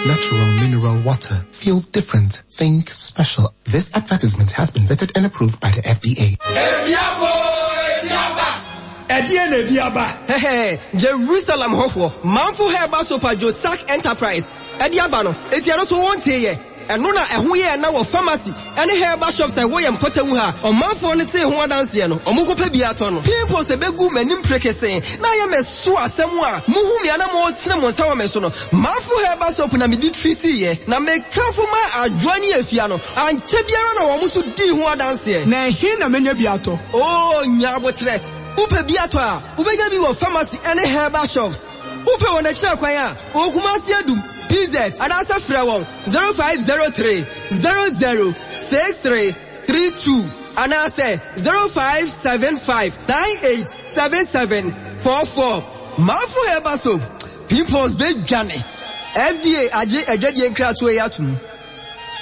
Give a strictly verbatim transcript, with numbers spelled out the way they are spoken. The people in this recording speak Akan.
natural mineral water. Feel different. Think special. This advertisement has been vetted and approved by the F D A. Ediene biaba. Hey, Jerusalem hofo. Manfo Herbal Soap Josak Enterprise. Ediaba no. Etiano so won't ye. Eno na eho ye na wo pharmacy. Any herbal shops that we empotamu ha. O manfo ne te ho adanse ye no. Omuko pe bia to no. People se begu manim prekese. Na ye meso asemu a. Muhu me na mo tire mo nsa wa meso no. Manfo Herbal Soap na me di treat ye. Na me kanfo ma adwani afia no. Anche biara na wo muso di ho adanse ye. Na he na menya bia to. Oh, nya botre. Upe biato a, ubega bi wo pharmacy and herbal shops. Upe wona kira kwan a, okumasi adum, P Z, and answer frɛ wɔn zero five zero three zero zero six three three two, and answer zero five seven five nine eight seven seven four four. Manfo Herbal Soap, pimples be dwane. F D A aje ejadi enkra to e atum.